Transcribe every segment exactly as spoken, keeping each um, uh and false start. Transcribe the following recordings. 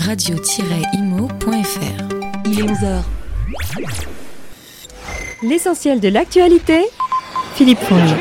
radio tiret imo point f r. Il est onze heures. L'essentiel de l'actualité, Philippe Fonge.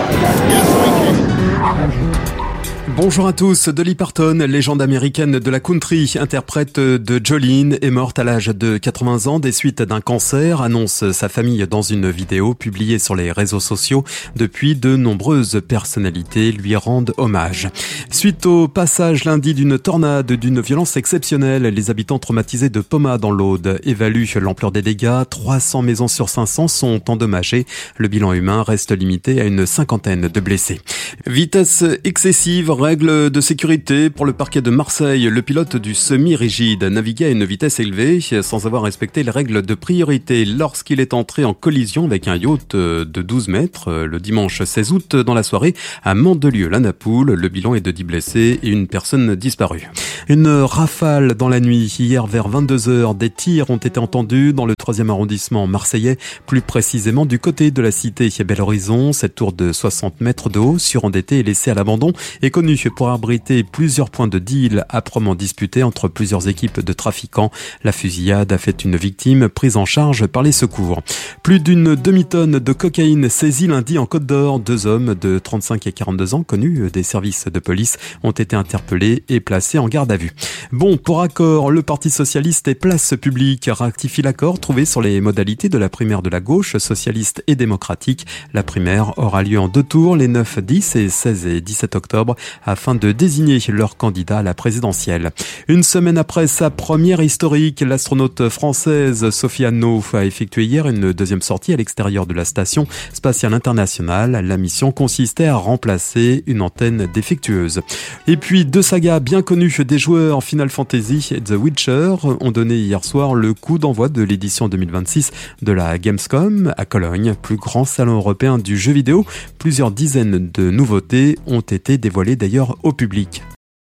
Bonjour à tous. Dolly Parton, légende américaine de la country, interprète de Jolene, est morte à l'âge de quatre-vingts ans des suites d'un cancer, annonce sa famille dans une vidéo publiée sur les réseaux sociaux. Depuis, de nombreuses personnalités lui rendent hommage. Suite au passage lundi d'une tornade d'une violence exceptionnelle, les habitants traumatisés de Pomma dans l'Aude évaluent l'ampleur des dégâts. trois cents maisons sur cinq cents sont endommagées. Le bilan humain reste limité à une cinquantaine de blessés. Vitesse excessive, règles de sécurité pour le parquet de Marseille. Le pilote du semi-rigide naviguait à une vitesse élevée sans avoir respecté les règles de priorité lorsqu'il est entré en collision avec un yacht de douze mètres le dimanche seize août dans la soirée à Mandelieu-la-Napoule. Le bilan est de dix blessés et une personne disparue. Une rafale dans la nuit. Hier vers vingt-deux heures, des tirs ont été entendus dans le troisième arrondissement marseillais, plus précisément du côté de la cité Bel Horizon. Cette tour de soixante mètres de haut, surendettée et laissée à l'abandon, est connue pour abriter plusieurs points de deal âprement disputés entre plusieurs équipes de trafiquants. La fusillade a fait une victime prise en charge par les secours. Plus d'une demi-tonne de cocaïne saisie lundi en Côte d'Or. Deux hommes de trente-cinq et quarante-deux ans connus des services de police ont été interpellés et placés en garde à vue. Bon, pour accord, le Parti socialiste et Place publique ratifie l'accord trouvé sur les modalités de la primaire de la gauche socialiste et démocratique. La primaire aura lieu en deux tours, les neuf, dix et seize et dix-sept octobre, afin de désigner leur candidat à la présidentielle. Une semaine après sa première historique, l'astronaute française Sophie Anno a effectué hier une deuxième sortie à l'extérieur de la station spatiale internationale. La mission consistait à remplacer une antenne défectueuse. Et puis deux sagas bien connues des joueurs, Final Fantasy et The Witcher, ont donné hier soir le coup d'envoi de l'édition deux mille vingt-six de la Gamescom à Cologne, plus grand salon européen du jeu vidéo. Plusieurs dizaines de nouveautés ont été dévoilées d'ailleurs au public.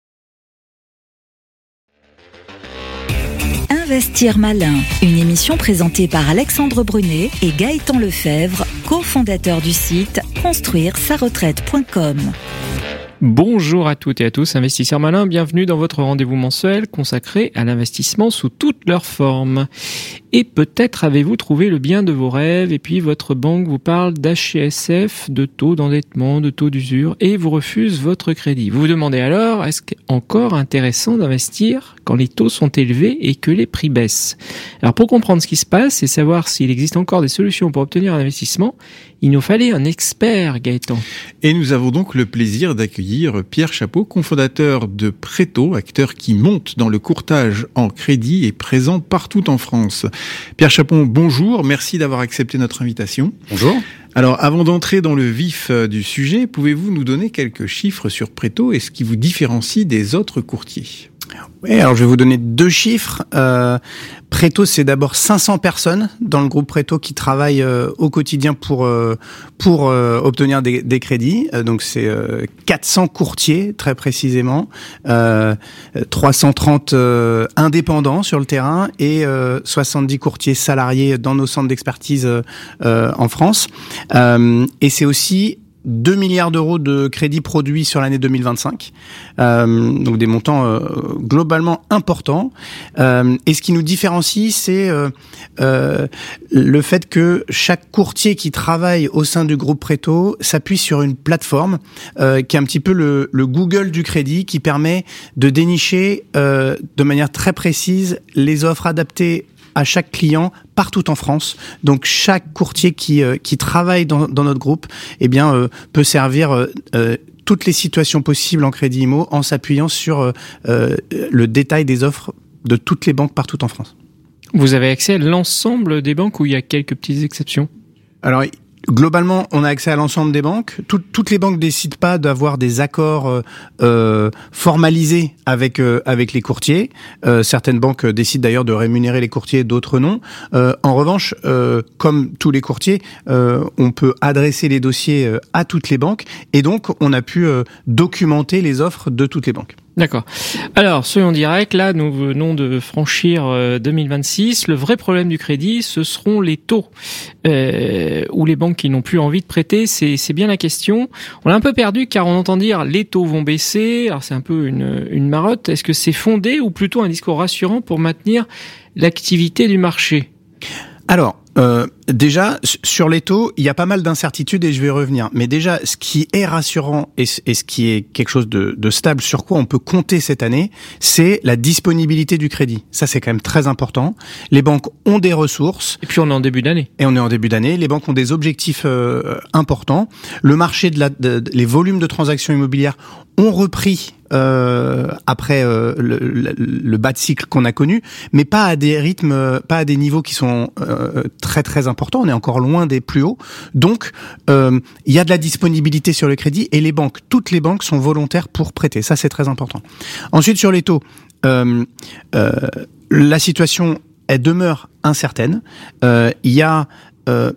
Investir malin, une émission présentée par Alexandre Brunet et Gaëtan Lefebvre, cofondateur du site construire sa retraite point com. Bonjour à toutes et à tous, investisseurs malins, bienvenue dans votre rendez-vous mensuel consacré à l'investissement sous toutes leurs formes. Et peut-être avez-vous trouvé le bien de vos rêves et puis votre banque vous parle d'H C S F, de taux d'endettement, de taux d'usure et vous refuse votre crédit. Vous vous demandez alors, est-ce encore intéressant d'investir quand les taux sont élevés et que les prix baissent? Alors pour comprendre ce qui se passe et savoir s'il existe encore des solutions pour obtenir un investissement, il nous fallait un expert, Gaëtan. Et nous avons donc le plaisir d'accueillir Pierre Chapeau, cofondateur de Préto, acteur qui monte dans le courtage en crédit et présent partout en France. Pierre Chapeau, bonjour, merci d'avoir accepté notre invitation. Bonjour. Alors, avant d'entrer dans le vif du sujet, pouvez-vous nous donner quelques chiffres sur Préto et ce qui vous différencie des autres courtiers ? Oui, alors je vais vous donner deux chiffres. Euh, Préto, c'est d'abord cinq cents personnes dans le groupe Préto qui travaillent euh, au quotidien pour euh, pour euh, obtenir des, des crédits. Euh, donc c'est euh, quatre cents courtiers très précisément, euh, trois cent trente euh, indépendants sur le terrain et euh, soixante-dix courtiers salariés dans nos centres d'expertise euh, en France. Euh, et c'est aussi deux milliards d'euros de crédits produits sur l'année deux mille vingt-cinq, euh, donc des montants euh, globalement importants. Euh, et ce qui nous différencie, c'est euh, euh, le fait que chaque courtier qui travaille au sein du groupe Préto s'appuie sur une plateforme euh, qui est un petit peu le, le Google du crédit, qui permet de dénicher euh, de manière très précise les offres adaptées à chaque client partout en France. Donc chaque courtier qui euh, qui travaille dans, dans notre groupe, eh bien euh, peut servir euh, euh, toutes les situations possibles en crédit immo en s'appuyant sur euh, euh, le détail des offres de toutes les banques partout en France. Vous avez accès à l'ensemble des banques ou il y a quelques petites exceptions ? Alors globalement, on a accès à l'ensemble des banques. Tout, toutes les banques décident pas d'avoir des accords euh, euh, formalisés avec euh, avec les courtiers. Euh, certaines banques décident d'ailleurs de rémunérer les courtiers, d'autres non. Euh, en revanche, euh, comme tous les courtiers, euh, on peut adresser les dossiers à toutes les banques et donc on a pu euh, documenter les offres de toutes les banques. D'accord. Alors, soyons directs, là, nous venons de franchir euh, deux mille vingt-six. Le vrai problème du crédit, ce seront les taux. Euh, ou les banques qui n'ont plus envie de prêter, c'est, c'est bien la question. On l'a un peu perdu car on entend dire les taux vont baisser. Alors, c'est un peu une, une marotte. Est-ce que c'est fondé ou plutôt un discours rassurant pour maintenir l'activité du marché ? Alors, euh, déjà, sur les taux, il y a pas mal d'incertitudes et je vais y revenir. Mais déjà, ce qui est rassurant et, et ce qui est quelque chose de, de stable, sur quoi on peut compter cette année, c'est la disponibilité du crédit. Ça, c'est quand même très important. Les banques ont des ressources. Et puis, on est en début d'année. Et on est en début d'année. Les banques ont des objectifs euh, importants. Le marché de la, de, de, les volumes de transactions immobilières ont repris euh, après euh, le, le, le bas de cycle qu'on a connu, mais pas à des rythmes, pas à des niveaux qui sont euh, très très importants. On est encore loin des plus hauts. Donc, euh, il y a de la disponibilité sur le crédit et les banques, toutes les banques sont volontaires pour prêter. Ça, c'est très important. Ensuite, sur les taux, euh, euh, la situation, elle demeure incertaine. Euh, il y a, euh,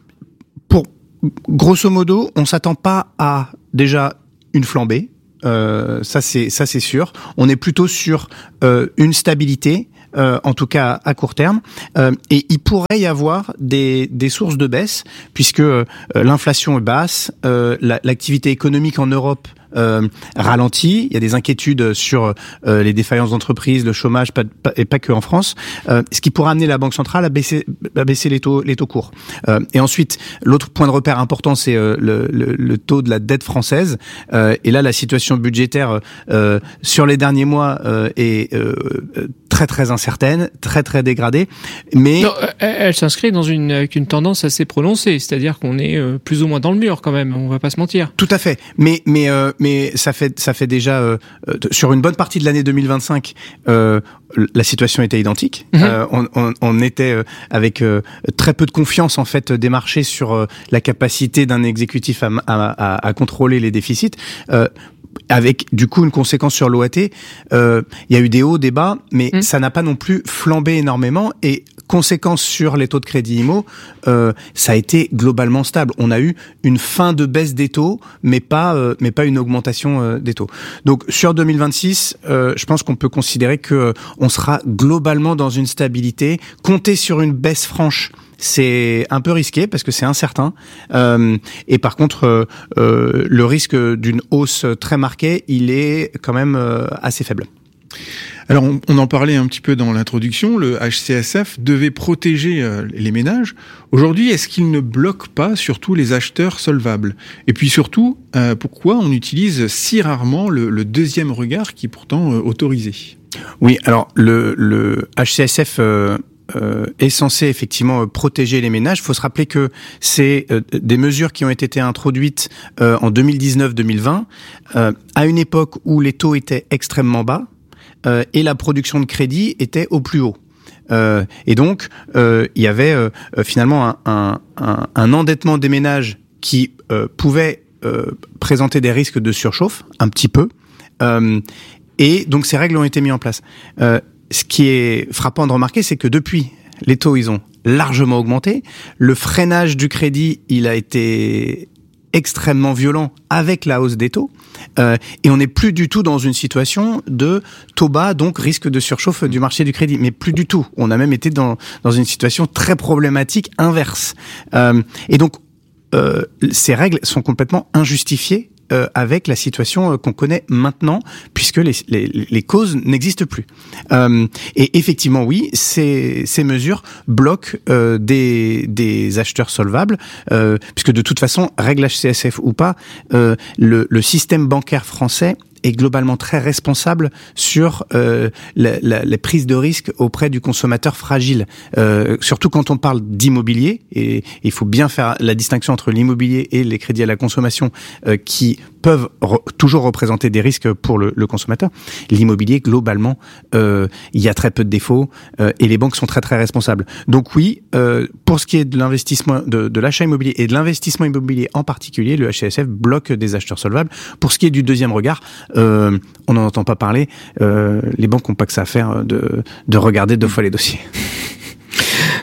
pour grosso modo, on s'attend pas à déjà une flambée. Euh, ça c'est ça c'est sûr. On est plutôt sur euh, une stabilité, euh, en tout cas à court terme. Euh, et il pourrait y avoir des des sources de baisse puisque euh, l'inflation est basse, euh, la, l'activité économique en Europe Euh, ralenti, il y a des inquiétudes sur euh, les défaillances d'entreprises, le chômage, pas, pas, et pas que en France, euh, ce qui pourrait amener la Banque centrale à baisser, à baisser les taux, les taux courts. Euh, et ensuite, l'autre point de repère important, c'est euh, le, le, le taux de la dette française. Euh, et là, la situation budgétaire euh, sur les derniers mois euh, est euh, très très incertaine, très très dégradée. Mais non, elle, elle s'inscrit dans une avec une tendance assez prononcée, c'est-à-dire qu'on est euh, plus ou moins dans le mur quand même. On va pas se mentir. Tout à fait. Mais mais euh, mais ça fait ça fait déjà euh, sur une bonne partie de l'année deux mille vingt-cinq, euh, la situation était identique. Mmh. Euh, on, on, on était euh, avec euh, très peu de confiance en fait des marchés sur euh, la capacité d'un exécutif à, à, à contrôler les déficits. Euh, avec du coup une conséquence sur l'O A T. Euh, il y a eu des hauts, des bas, mais mmh. ça n'a pas non plus flambé énormément. Et conséquence sur les taux de crédit immo, euh, ça a été globalement stable. On a eu une fin de baisse des taux, mais pas euh, mais pas une augmentation euh, des taux. Donc sur deux mille vingt-six, euh, je pense qu'on peut considérer que euh, on sera globalement dans une stabilité. Compter sur une baisse franche, c'est un peu risqué parce que c'est incertain. Euh, et par contre, euh, euh, le risque d'une hausse très marquée, il est quand même euh, assez faible. Alors, on, on en parlait un petit peu dans l'introduction, le H C S F devait protéger euh, les ménages. Aujourd'hui, est-ce qu'il ne bloque pas surtout les acheteurs solvables ? Et puis surtout, euh, pourquoi on utilise si rarement le, le deuxième regard qui est pourtant euh, autorisé ? Oui, alors le, le H C S F... Euh Euh, est censé effectivement protéger les ménages. Il faut se rappeler que c'est euh, des mesures qui ont été introduites euh, en deux mille dix-neuf deux mille vingt, euh, à une époque où les taux étaient extrêmement bas euh, et la production de crédit était au plus haut. Euh, et donc, euh, il y avait euh, finalement un, un, un, un endettement des ménages qui euh, pouvait euh, présenter des risques de surchauffe, un petit peu. Euh, et donc, ces règles ont été mises en place. Euh, Ce qui est frappant de remarquer, c'est que depuis, les taux, ils ont largement augmenté. Le freinage du crédit, il a été extrêmement violent avec la hausse des taux. Euh, et on n'est plus du tout dans une situation de taux bas, donc risque de surchauffe du marché du crédit. Mais plus du tout. On a même été dans, dans une situation très problématique inverse. Euh, et donc, euh, ces règles sont complètement injustifiées Euh, avec la situation euh, qu'on connaît maintenant, puisque les, les, les causes n'existent plus. Euh, et effectivement, oui, ces, ces mesures bloquent euh, des, des acheteurs solvables, euh, puisque de toute façon, règle H C S F ou pas, euh, le, le système bancaire français est globalement très responsable sur euh, la, la, les prises de risque auprès du consommateur fragile. Euh, surtout quand on parle d'immobilier, et il faut bien faire la distinction entre l'immobilier et les crédits à la consommation euh, qui peuvent re- toujours représenter des risques pour le, le consommateur. L'immobilier, globalement, euh, il y a très peu de défauts euh, et les banques sont très très responsables. Donc oui, euh, pour ce qui est de l'investissement, de, de l'achat immobilier et de l'investissement immobilier en particulier, le H C S F bloque des acheteurs solvables. Pour ce qui est du deuxième regard, Euh, on n'en entend pas parler. Euh, les banques n'ont pas que ça à faire de, de regarder deux fois les dossiers.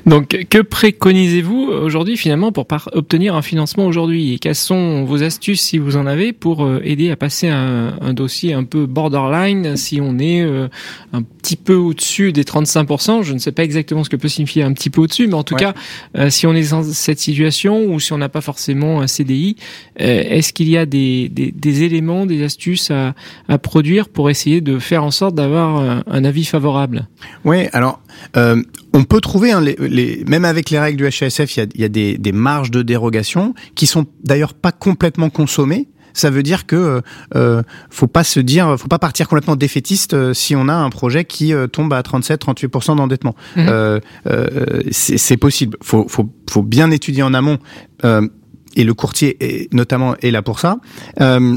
Donc, que préconisez-vous aujourd'hui finalement pour par- obtenir un financement aujourd'hui, et quelles sont vos astuces si vous en avez pour euh, aider à passer un, un dossier un peu borderline si on est euh, un petit peu au-dessus des trente-cinq pour cent. Je ne sais pas exactement ce que peut signifier un petit peu au-dessus, mais en tout ouais. cas, euh, si on est dans cette situation ou si on n'a pas forcément un C D I, euh, est-ce qu'il y a des, des, des éléments, des astuces à, à produire pour essayer de faire en sorte d'avoir un, un avis favorable? Oui, alors euh, on peut trouver, hein, les, les, même avec les règles du H C S F, il y a, il y a des, des marges de dérogation qui sont d'ailleurs pas complètement consommées. Ça veut dire que euh, faut pas se dire, faut pas partir complètement défaitiste euh, si on a un projet qui euh, tombe à trente-sept à trente-huit pour cent d'endettement. Mmh. Euh, euh, c'est, c'est possible. Faut, faut, faut bien étudier en amont euh, et le courtier est, notamment est là pour ça. Euh,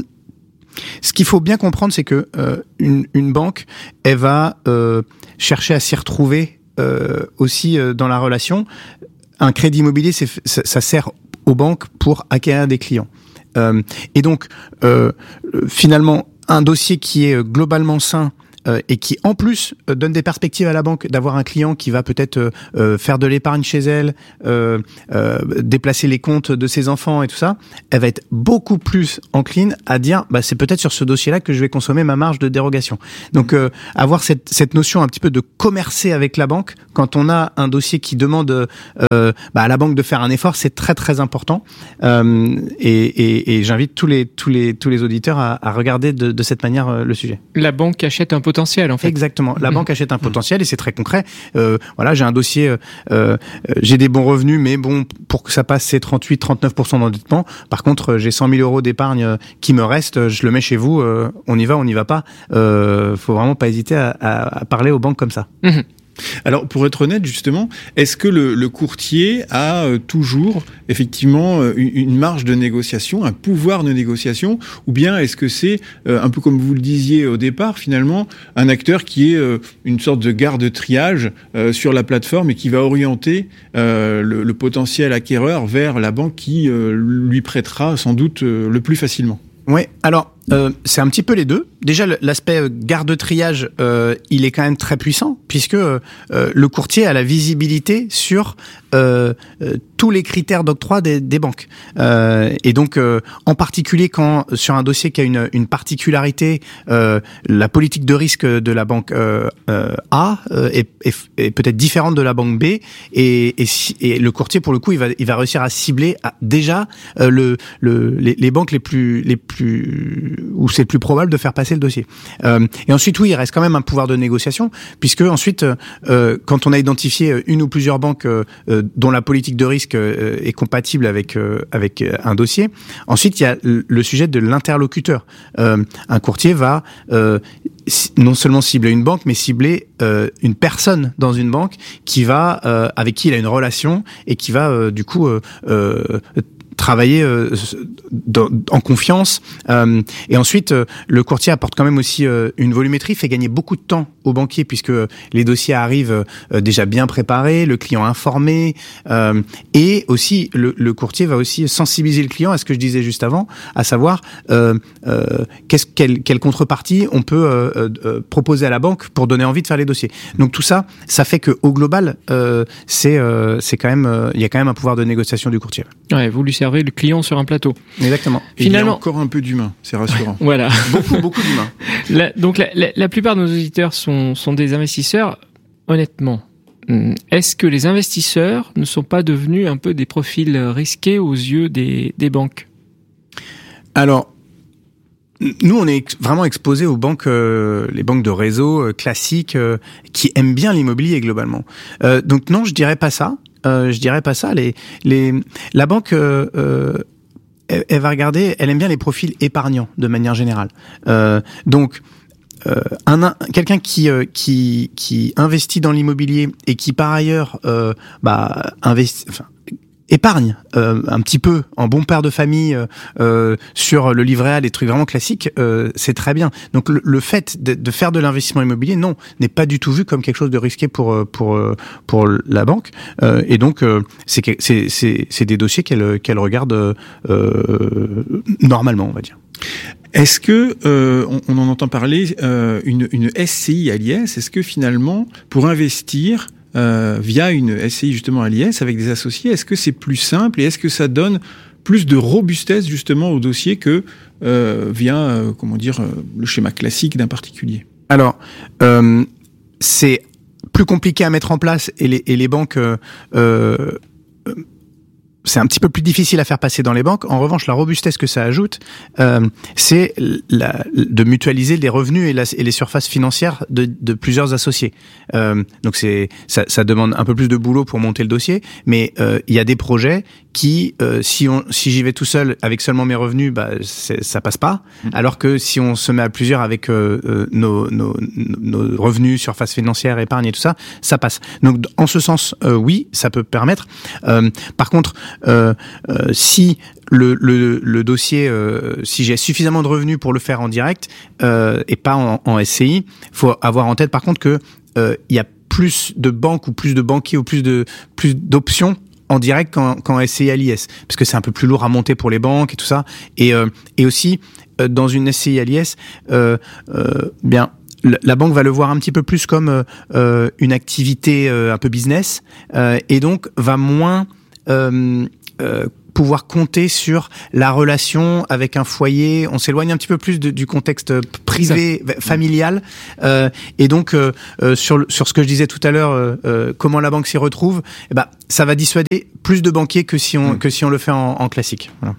ce qu'il faut bien comprendre, c'est que euh, une, une banque, elle va euh, chercher à s'y retrouver euh, aussi euh, dans la relation. Un crédit immobilier, c'est, ça, ça sert aux banques pour acquérir des clients. Euh, et donc, euh, finalement, un dossier qui est globalement sain euh, et qui, en plus, euh, donne des perspectives à la banque d'avoir un client qui va peut-être euh, faire de l'épargne chez elle, euh, euh, déplacer les comptes de ses enfants et tout ça, elle va être beaucoup plus encline à dire bah, c'est peut-être sur ce dossier-là que je vais consommer ma marge de dérogation. Donc, euh, avoir cette, cette notion un petit peu de commercer avec la banque, quand on a un dossier qui demande euh, bah, à la banque de faire un effort, c'est très très important. Euh, et, et, et j'invite tous les tous les tous les auditeurs à, à regarder de, de cette manière euh, le sujet. La banque achète un potentiel, en fait. Exactement. La mmh. banque achète un potentiel et c'est très concret. Euh, voilà, j'ai un dossier, euh, j'ai des bons revenus, mais bon, pour que ça passe, c'est trente-huit à trente-neuf pour cent d'endettement. Par contre, j'ai cent mille euros d'épargne qui me reste, je le mets chez vous. Euh, on y va, on n'y va pas. Euh, faut vraiment pas hésiter à, à, à parler aux banques comme ça. Mmh. Alors, pour être honnête, justement, est-ce que le, le courtier a euh, toujours, effectivement, euh, une, une marge de négociation, un pouvoir de négociation, ou bien est-ce que c'est, euh, un peu comme vous le disiez au départ, finalement, un acteur qui est euh, une sorte de garde-triage euh, sur la plateforme et qui va orienter euh, le, le potentiel acquéreur vers la banque qui euh, lui prêtera sans doute euh, le plus facilement? Oui, alors... Euh, c'est un petit peu les deux. Déjà, l'aspect garde-triage, euh, il est quand même très puissant, puisque euh, le courtier a la visibilité sur euh, euh, tous les critères d'octroi des, des banques. Euh, et donc, euh, en particulier quand sur un dossier qui a une, une particularité, euh, la politique de risque de la banque euh, euh, A euh, est, est, est peut-être différente de la banque B, et, et, et le courtier, pour le coup, il va, il va réussir à cibler à, déjà euh, le, le, les, les banques les plus, les plus où c'est le plus probable de faire passer le dossier. Euh, et ensuite, oui, il reste quand même un pouvoir de négociation, puisque ensuite, euh, quand on a identifié une ou plusieurs banques euh, dont la politique de risque euh, est compatible avec euh, avec un dossier, ensuite il y a le sujet de l'interlocuteur. Euh, un courtier va euh, non seulement cibler une banque, mais cibler euh, une personne dans une banque qui va euh, avec qui il a une relation et qui va euh, du coup euh, euh, travailler euh, dans, en confiance. Euh, et ensuite, euh, le courtier apporte quand même aussi euh, une volumétrie, fait gagner beaucoup de temps aux banquiers puisque les dossiers arrivent euh, déjà bien préparés, le client informé, euh, et aussi le, le courtier va aussi sensibiliser le client à ce que je disais juste avant, à savoir euh, euh, qu'est-ce, quelle, quelle contrepartie on peut euh, euh, proposer à la banque pour donner envie de faire les dossiers. Donc tout ça, ça fait que au global, euh, c'est euh, c'est quand même, euh, il y a quand même un pouvoir de négociation du courtier. Ouais, vous lui servez le client sur un plateau. Exactement. Et finalement, il y a encore un peu d'humain, c'est rassurant. Voilà. beaucoup, beaucoup d'humain. La, donc la, la, la plupart de nos auditeurs sont, sont des investisseurs. Honnêtement, est-ce que les investisseurs ne sont pas devenus un peu des profils risqués aux yeux des, des banques? Alors, nous, on est vraiment exposé aux banques, euh, les banques de réseau euh, classiques euh, qui aiment bien l'immobilier globalement. Euh, donc non, je dirais pas ça. Euh, je dirais pas ça. Les, les, la banque, euh, euh, elle, elle va regarder, elle aime bien les profils épargnants de manière générale. Euh, donc, euh, un, un, quelqu'un qui, euh, qui, qui investit dans l'immobilier et qui par ailleurs, euh, bah, investit, enfin, épargne euh, un petit peu en bon père de famille euh, sur le livret A, les trucs vraiment classiques, euh, c'est très bien. Donc le, le fait de, de faire de l'investissement immobilier, non, n'est pas du tout vu comme quelque chose de risqué pour pour pour la banque. Euh, et donc euh, c'est c'est c'est c'est des dossiers qu'elle qu'elle regarde euh, normalement, on va dire. Est-ce que euh, on, on en entend parler euh, une, une S C I à l'I S? Est-ce que finalement, pour investir, euh, via une S C I justement à l'I S avec des associés, est-ce que c'est plus simple et est-ce que ça donne plus de robustesse justement au dossier que euh, via, euh, comment dire, euh, le schéma classique d'un particulier? Alors, euh, c'est plus compliqué à mettre en place et les, et les banques, euh, euh, c'est un petit peu plus difficile à faire passer dans les banques. En revanche, la robustesse que ça ajoute, euh, c'est la, de mutualiser les revenus et, la, et les surfaces financières de, de plusieurs associés. Euh, donc c'est ça, ça demande un peu plus de boulot pour monter le dossier, mais euh, il y a des projets qui, euh, si on, si j'y vais tout seul avec seulement mes revenus, bah c'est, ça passe pas. Alors que si on se met à plusieurs avec euh, euh, nos, nos, nos revenus, surfaces financières, épargne et tout ça, ça passe. Donc en ce sens, euh, oui, ça peut permettre. Euh, par contre, Euh, euh, si le, le, le dossier, euh, si j'ai suffisamment de revenus pour le faire en direct euh, et pas en, en S C I, faut avoir en tête par contre que euh, il y a plus de banques ou plus de banquiers ou plus de plus d'options en direct qu'en, qu'en S C I à l'I S, parce que c'est un peu plus lourd à monter pour les banques et tout ça. Et euh, et aussi euh, dans une S C I à l'I S, euh, euh, bien. La banque va le voir un petit peu plus comme euh, une activité euh, un peu business euh, et donc va moins euh, euh, pouvoir compter sur la relation avec un foyer. On s'éloigne un petit peu plus de, du contexte privé, Ça. familial euh, et donc euh, euh, sur, sur ce que je disais tout à l'heure, euh, euh, comment la banque s'y retrouve, eh ben, ça va dissuader plus de banquiers que si on, mmh. que si on le fait en, en classique. Voilà.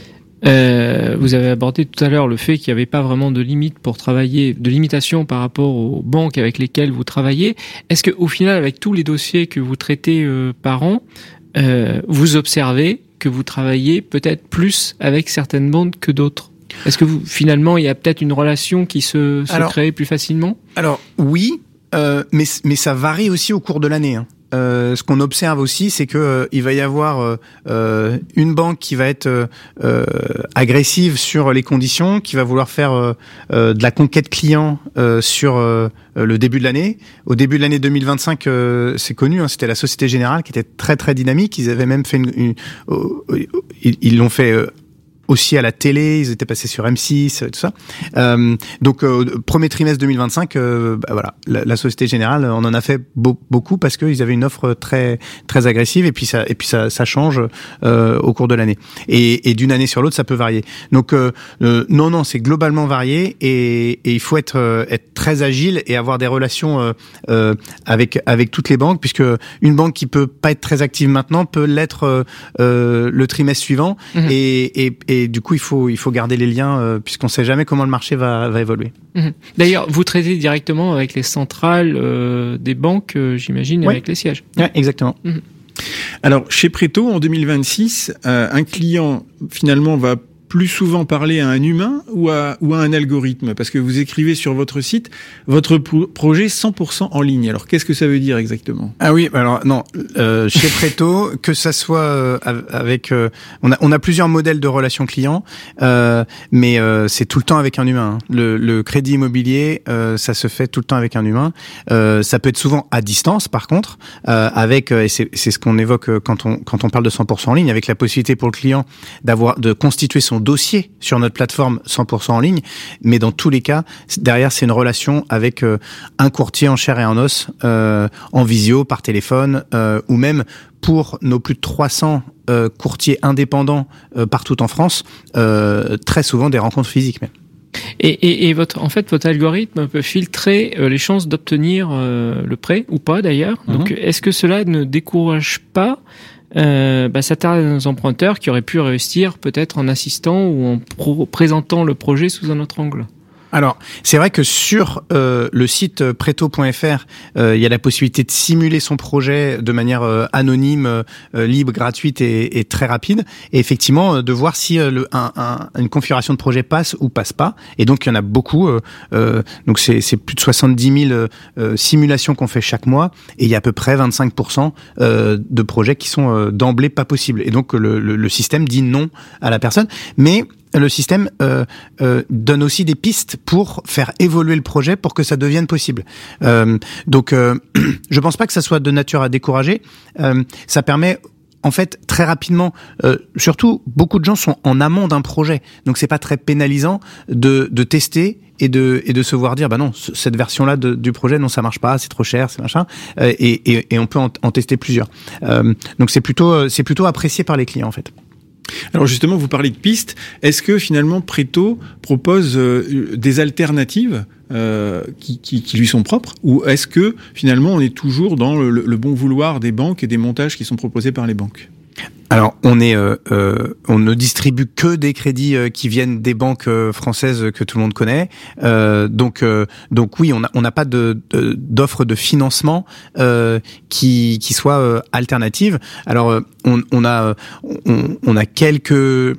Euh, vous avez abordé tout à l'heure le fait qu'il n'y avait pas vraiment de limite pour travailler, de limitation par rapport aux banques avec lesquelles vous travaillez. Est-ce que, au final, avec tous les dossiers que vous traitez euh, par an, euh, vous observez que vous travaillez peut-être plus avec certaines banques que d'autres? Est-ce que vous, finalement, il y a peut-être une relation qui se, se alors, crée plus facilement? Alors oui, euh, mais mais ça varie aussi au cours de l'année. Hein. Euh, ce qu'on observe aussi, c'est que euh, il va y avoir euh, une banque qui va être euh, agressive sur les conditions, qui va vouloir faire euh, euh, de la conquête client euh, sur euh, le début de l'année. Au début de l'année deux mille vingt-cinq, euh, c'est connu, hein, c'était la Société Générale qui était très très dynamique. Ils avaient même fait une, une, une ils, ils l'ont fait. Euh, aussi à la télé, ils étaient passés sur M six, tout ça. Euh, donc euh, premier trimestre deux mille vingt-cinq, euh, bah, voilà, la, la Société Générale, on en a fait beau, beaucoup parce qu'ils avaient une offre très très agressive et puis ça et puis ça, ça change euh, au cours de l'année. Et, et d'une année sur l'autre, ça peut varier. Donc euh, euh, non non, c'est globalement varié et, et il faut être euh, être très agile et avoir des relations euh, euh, avec avec toutes les banques, puisque une banque qui peut pas être très active maintenant peut l'être euh, euh, le trimestre suivant. Mmh. et, et, et Et du coup, il faut il faut garder les liens euh, puisqu'on ne sait jamais comment le marché va va évoluer. Mmh. D'ailleurs, vous traitez directement avec les centrales euh, des banques, euh, j'imagine, ouais. avec les sièges. Oui, exactement. Mmh. Alors, chez Préto, en deux mille vingt-six, euh, un client finalement va plus souvent parler à un humain ou à, ou à un algorithme? Parce que vous écrivez sur votre site votre pro- projet cent pour cent en ligne. Alors, qu'est-ce que ça veut dire exactement? Ah oui, alors non, euh, chez Préto, que ça soit euh, avec... Euh, on, a, on a plusieurs modèles de relations clients, euh, mais euh, c'est tout le temps avec un humain. Hein. Le, le crédit immobilier, euh, ça se fait tout le temps avec un humain. Euh, ça peut être souvent à distance, par contre, euh, avec, et c'est, c'est ce qu'on évoque quand on, quand on parle de cent pour cent en ligne, avec la possibilité pour le client d'avoir de constituer son dossier sur notre plateforme cent pour cent en ligne, mais dans tous les cas, derrière, c'est une relation avec euh, un courtier en chair et en os, euh, en visio, par téléphone, euh, ou même pour nos plus de trois cents euh, courtiers indépendants euh, partout en France, euh, très souvent des rencontres physiques même. Et, et, et votre, en fait, votre algorithme peut filtrer euh, les chances d'obtenir euh, le prêt, ou pas d'ailleurs. Mm-hmm. Donc, est-ce que cela ne décourage pas Euh, bah, certains emprunteurs qui auraient pu réussir peut-être en assistant ou en pro- présentant le projet sous un autre angle? Alors, c'est vrai que sur euh, le site preto point f r, euh, il y a la possibilité de simuler son projet de manière euh, anonyme, euh, libre, gratuite et, et très rapide. Et effectivement, euh, de voir si euh, le, un, un, une configuration de projet passe ou passe pas. Et donc, il y en a beaucoup. Euh, euh, donc, c'est, c'est plus de soixante-dix mille euh, simulations qu'on fait chaque mois. Et il y a à peu près vingt-cinq pour cent euh, de projets qui sont euh, d'emblée pas possibles. Et donc, le, le, le système dit non à la personne. Mais le système euh, euh, donne aussi des pistes pour faire évoluer le projet pour que ça devienne possible. Euh, donc, euh, je pense pas que ça soit de nature à décourager. Euh, ça permet, en fait, très rapidement, euh, surtout, beaucoup de gens sont en amont d'un projet. Donc, c'est pas très pénalisant de, de tester et de et de se voir dire bah non, cette version-là de, du projet non ça marche pas, c'est trop cher, c'est machin, euh, et, et et on peut en, en tester plusieurs. Euh, donc c'est plutôt c'est plutôt apprécié par les clients en fait. Alors justement, vous parlez de pistes. Est-ce que finalement Préto propose euh, des alternatives euh, qui, qui, qui lui sont propres, ou est-ce que finalement on est toujours dans le, le bon vouloir des banques et des montages qui sont proposés par les banques ? Alors on est, euh, euh, on ne distribue que des crédits euh, qui viennent des banques euh, françaises que tout le monde connaît. Euh, donc, euh, donc oui, on n'a on n'a pas de, de d'offre de financement euh, qui qui soit euh, alternative. Alors euh, on, on a on, on a quelques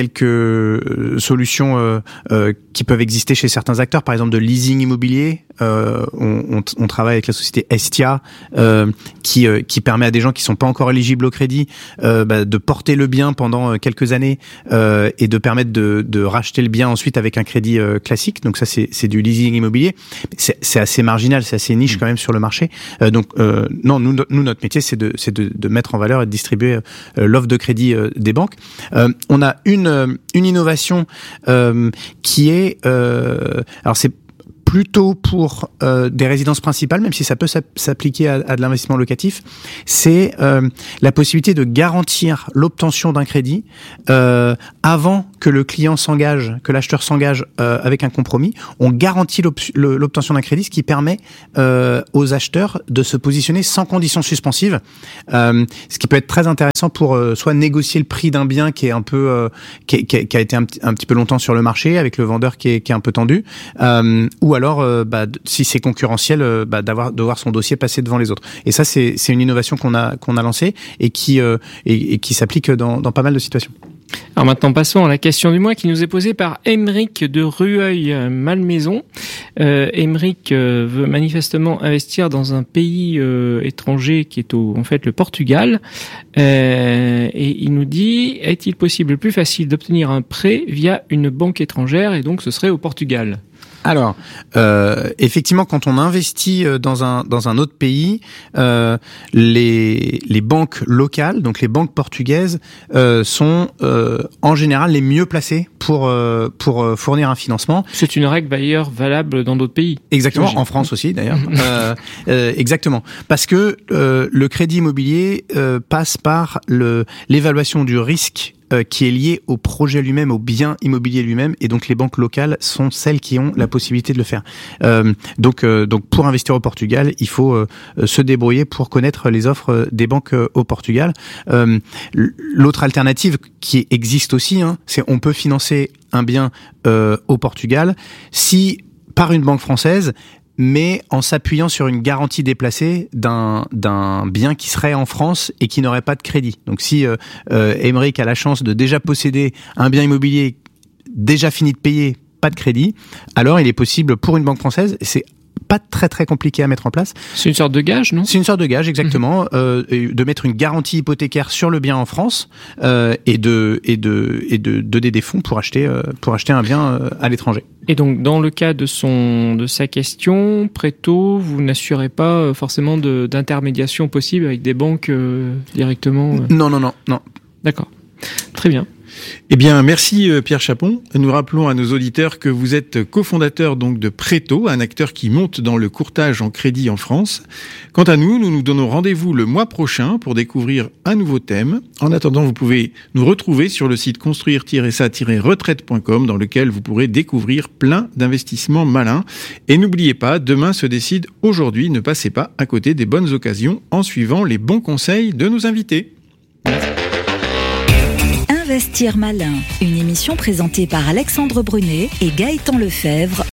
quelques solutions euh, euh, qui peuvent exister chez certains acteurs, par exemple de leasing immobilier. Euh, on, on, on travaille avec la société Estia euh, qui euh, qui permet à des gens qui sont pas encore éligibles au crédit euh, bah, de porter le bien pendant quelques années euh, et de permettre de, de racheter le bien ensuite avec un crédit euh, classique. Donc ça c'est c'est du leasing immobilier. C'est, c'est assez marginal, c'est assez niche quand même sur le marché. Euh, donc euh, non, nous nous notre métier c'est de c'est de, de mettre en valeur et de distribuer euh, l'offre de crédit euh, des banques. Euh, on a une une innovation euh, qui est euh, alors c'est plutôt pour euh, des résidences principales, même si ça peut s'appliquer à, à de l'investissement locatif, c'est euh, la possibilité de garantir l'obtention d'un crédit euh, avant que le client s'engage, que l'acheteur s'engage euh, avec un compromis. On garantit l'obtention d'un crédit, ce qui permet euh, aux acheteurs de se positionner sans condition suspensive, euh, ce qui peut être très intéressant pour euh, soit négocier le prix d'un bien qui est un peu euh, qui, qui, qui a été un, un petit peu longtemps sur le marché avec le vendeur qui est, qui est un peu tendu, euh, ou alors alors, euh, bah, si c'est concurrentiel, euh, bah, d'avoir de voir son dossier passer devant les autres. Et ça, c'est, c'est une innovation qu'on a qu'on a lancée et qui euh, et, et qui s'applique dans, dans pas mal de situations. Alors maintenant, passons à la question du mois qui nous est posée par Émeric de Rueil-Malmaison. Euh, Émeric euh, veut manifestement investir dans un pays euh, étranger qui est au, en fait le Portugal. Euh, et il nous dit, est-il possible, plus facile d'obtenir un prêt via une banque étrangère, et donc ce serait au Portugal ? Alors, euh, effectivement, quand on investit dans un dans un autre pays, euh, les les banques locales, donc les banques portugaises, euh, sont euh, en général les mieux placées pour euh, pour fournir un financement. C'est une règle d'ailleurs valable dans d'autres pays. Exactement, en France aussi d'ailleurs. euh, euh, exactement, parce que euh, le crédit immobilier euh, passe par le l'évaluation du risque qui est lié au projet lui-même, au bien immobilier lui-même, et donc les banques locales sont celles qui ont la possibilité de le faire. Euh, donc, euh, donc pour investir au Portugal, il faut euh, se débrouiller pour connaître les offres des banques euh, au Portugal. Euh, l'autre alternative qui existe aussi, hein, c'est on peut financer un bien euh, au Portugal si par une banque française, mais en s'appuyant sur une garantie déplacée d'un d'un bien qui serait en France et qui n'aurait pas de crédit. Donc si euh, euh, Émeric a la chance de déjà posséder un bien immobilier déjà fini de payer, pas de crédit, alors il est possible pour une banque française, et c'est pas très très compliqué à mettre en place. C'est une sorte de gage, non ? C'est une sorte de gage, exactement, mmh. euh, de mettre une garantie hypothécaire sur le bien en France euh, et de et de et de donner des fonds pour acheter euh, pour acheter un bien euh, à l'étranger. Et donc, dans le cas de son de sa question, Préto, vous n'assurez pas forcément de, d'intermédiation possible avec des banques euh, directement euh... Non, non, non, non. D'accord, très bien. Eh bien, merci Pierre Chapon. Nous rappelons à nos auditeurs que vous êtes cofondateur donc de Préto, un acteur qui monte dans le courtage en crédit en France. Quant à nous, nous nous donnons rendez-vous le mois prochain pour découvrir un nouveau thème. En attendant, vous pouvez nous retrouver sur le site construire tiret sa tiret retraite point com dans lequel vous pourrez découvrir plein d'investissements malins. Et n'oubliez pas, demain se décide aujourd'hui. Ne passez pas à côté des bonnes occasions en suivant les bons conseils de nos invités. Investir malin, une émission présentée par Alexandre Brunet et Gaëtan Lefebvre,